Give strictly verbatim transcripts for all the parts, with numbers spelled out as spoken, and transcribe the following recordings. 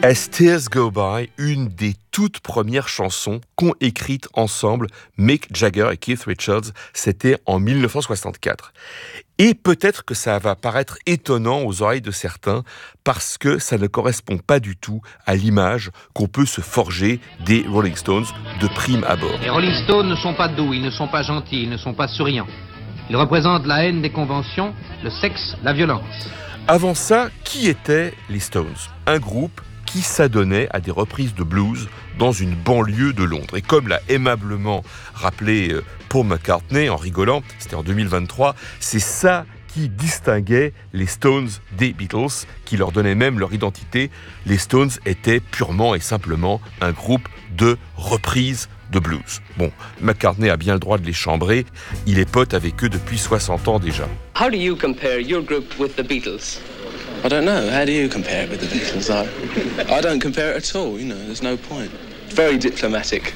As Tears Go By, une des toutes premières chansons qu'ont écrites ensemble Mick Jagger et Keith Richards, c'était en dix-neuf cent soixante-quatre. Et peut-être que ça va paraître étonnant aux oreilles de certains parce que ça ne correspond pas du tout à l'image qu'on peut se forger des Rolling Stones de prime abord. Les Rolling Stones ne sont pas doux, ils ne sont pas gentils, ils ne sont pas souriants. Ils représentent la haine des conventions, le sexe, la violence. Avant ça, qui étaient les Stones ? Un groupe qui s'adonnait à des reprises de blues dans une banlieue de Londres. Et comme l'a aimablement rappelé Paul McCartney en rigolant, c'était en deux mille vingt-trois, c'est ça qui distinguait les Stones des Beatles, qui leur donnait même leur identité. Les Stones étaient purement et simplement un groupe de reprises de blues. Bon, McCartney a bien le droit de les chambrer, il est pote avec eux depuis soixante ans déjà. How do you compare your group with the Beatles? I don't know. How do you compare it with the Beatles? I, I don't compare it at all, you know, there's no point. Very diplomatic.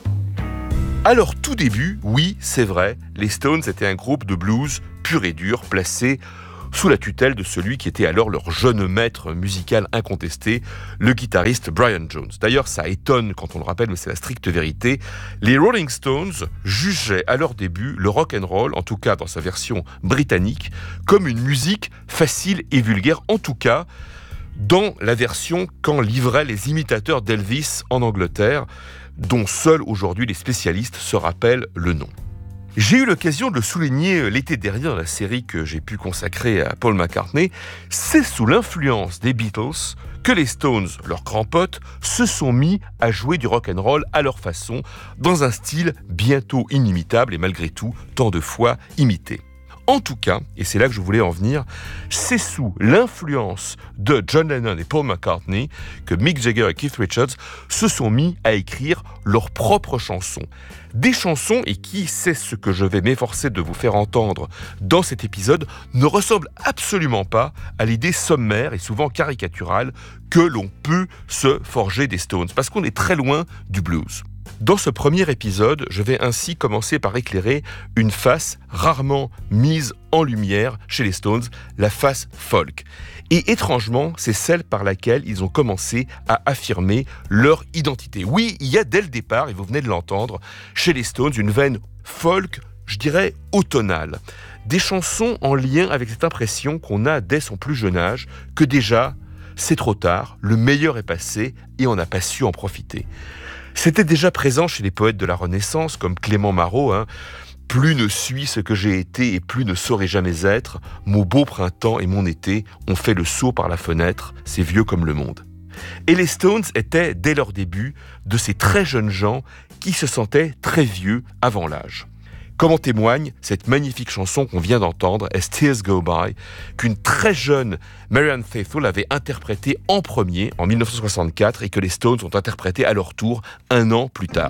À leur tout début, oui, c'est vrai, les Stones étaient un groupe de blues pur et dur, placé sous la tutelle de celui qui était alors leur jeune maître musical incontesté, le guitariste Brian Jones. D'ailleurs, ça étonne quand on le rappelle, mais c'est la stricte vérité. Les Rolling Stones jugeaient à leur début le rock and roll, en tout cas dans sa version britannique, comme une musique facile et vulgaire, en tout cas dans la version qu'en livraient les imitateurs d'Elvis en Angleterre, dont seuls aujourd'hui les spécialistes se rappellent le nom. J'ai eu l'occasion de le souligner l'été dernier dans la série que j'ai pu consacrer à Paul McCartney. C'est sous l'influence des Beatles que les Stones, leurs grands potes, se sont mis à jouer du rock'n'roll à leur façon, dans un style bientôt inimitable et malgré tout tant de fois imité. En tout cas, et c'est là que je voulais en venir, c'est sous l'influence de John Lennon et Paul McCartney que Mick Jagger et Keith Richards se sont mis à écrire leurs propres chansons. Des chansons, et qui c'est ce que je vais m'efforcer de vous faire entendre dans cet épisode, ne ressemblent absolument pas à l'idée sommaire et souvent caricaturale que l'on peut se forger des Stones, parce qu'on est très loin du blues. Dans ce premier épisode, je vais ainsi commencer par éclairer une face rarement mise en lumière chez les Stones, la face folk. Et étrangement, c'est celle par laquelle ils ont commencé à affirmer leur identité. Oui, il y a dès le départ, et vous venez de l'entendre, chez les Stones, une veine folk, je dirais automnale. Des chansons en lien avec cette impression qu'on a dès son plus jeune âge, que déjà, c'est trop tard, le meilleur est passé et on n'a pas su en profiter. C'était déjà présent chez les poètes de la Renaissance, comme Clément Marot, hein. « Plus ne suis ce que j'ai été et plus ne saurais jamais être. Mon beau printemps et mon été ont fait le saut par la fenêtre, c'est vieux comme le monde. » Et les Stones étaient, dès leur début, de ces très jeunes gens qui se sentaient très vieux avant l'âge. Comme en témoigne cette magnifique chanson qu'on vient d'entendre, As Tears Go By, qu'une très jeune Marianne Faithfull avait interprétée en premier en dix-neuf cent soixante-quatre et que les Stones ont interprétée à leur tour un an plus tard.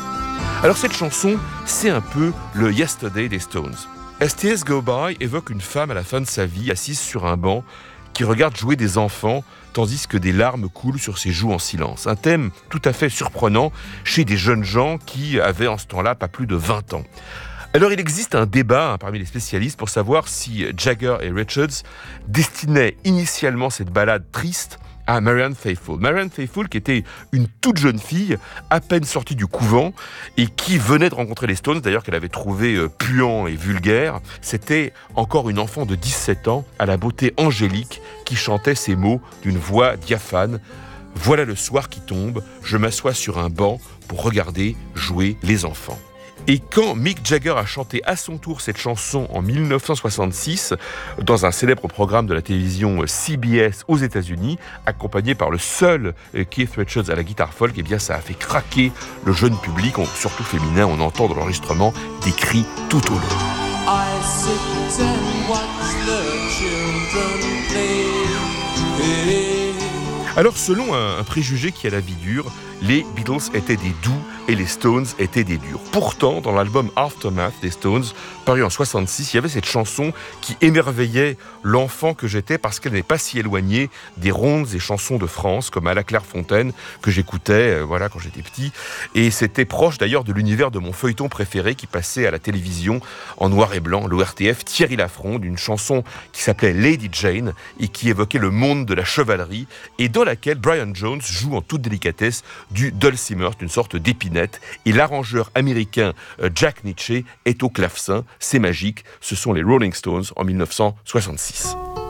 Alors cette chanson, c'est un peu le Yesterday des Stones. As Tears Go By évoque une femme à la fin de sa vie assise sur un banc qui regarde jouer des enfants tandis que des larmes coulent sur ses joues en silence. Un thème tout à fait surprenant chez des jeunes gens qui avaient en ce temps-là pas plus de vingt ans. Alors il existe un débat hein, parmi les spécialistes pour savoir si Jagger et Richards destinaient initialement cette ballade triste à Marianne Faithfull. Marianne Faithfull qui était une toute jeune fille, à peine sortie du couvent, et qui venait de rencontrer les Stones, d'ailleurs qu'elle avait trouvé euh, puant et vulgaire. C'était encore une enfant de dix-sept ans, à la beauté angélique, qui chantait ces mots d'une voix diaphane. « Voilà le soir qui tombe, je m'assois sur un banc pour regarder jouer les enfants. » Et quand Mick Jagger a chanté à son tour cette chanson en dix-neuf cent soixante-six dans un célèbre programme de la télévision C B S aux États-Unis, accompagné par le seul Keith Richards à la guitare folk, eh bien ça a fait craquer le jeune public, surtout féminin. On entend dans l'enregistrement des cris tout au long. I sit and watch the children play. Alors selon un, un préjugé qui a la vie dure, les Beatles étaient des doux et les Stones étaient des durs. Pourtant, dans l'album Aftermath des Stones, paru en soixante-six, il y avait cette chanson qui émerveillait l'enfant que j'étais parce qu'elle n'est pas si éloignée des rondes et chansons de France, comme à la Clairefontaine, que j'écoutais euh, voilà, quand j'étais petit. Et c'était proche d'ailleurs de l'univers de mon feuilleton préféré qui passait à la télévision en noir et blanc, l'O R T F, Thierry Lafronde, une chanson qui s'appelait Lady Jane et qui évoquait le monde de la chevalerie et dans laquelle Brian Jones joue en toute délicatesse du dulcimer, une sorte d'épinette, et l'arrangeur américain Jack Nitzsche est au clavecin. C'est magique, ce sont les Rolling Stones en mille neuf cent soixante-six.